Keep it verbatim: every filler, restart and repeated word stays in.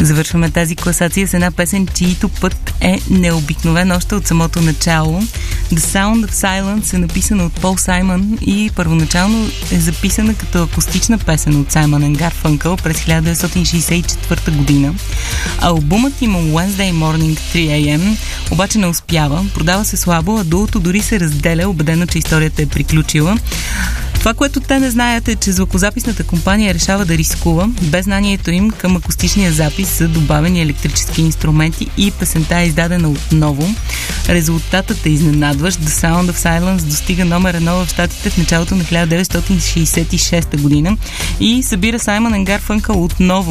Завършваме тази класация с една песен, чието път е необикновен още от самото начало. The Sound of Silence е написана от Пол Саймън и първоначално е записана като акустична песен от Саймън енд Гарфънкъл през хиляда деветстотин шейсет и четвърта година. Албумът им Wednesday Morning три ей ем обаче не успява, продава се слабо, а дуото дори се разделя, убедено, че историята е приключила. Това, което те не знаят, е, че звукозаписната компания решава да рискува. Без знанието им към акустичния запис са добавени електрически инструменти и песента е издадена отново. Резултатът е изненадващ. The Sound of Silence достига номер едно в щатите в началото на хиляда деветстотин шейсет и шеста година и събира Саймън енд Гарфънкъл отново